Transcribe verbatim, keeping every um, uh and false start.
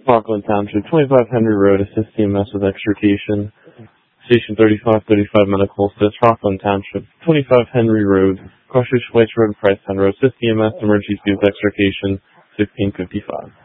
Rockland Township, twenty-five Henry Road, assist C M S with extrication. Station thirty-five thirty-five Medical Assist, Rockland Township, twenty-five Henry Road, Crossroads Schweitz Road, Price Road, assist C M S, emergency with extrication, sixteen fifty-five.